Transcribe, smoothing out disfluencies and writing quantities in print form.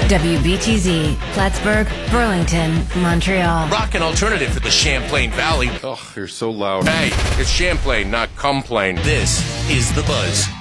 WBTZ, Plattsburgh, Burlington, Montreal. Rock and alternative for the Champlain Valley. Oh, you're so loud. Hey, it's Champlain, not complain. This is The Buzz.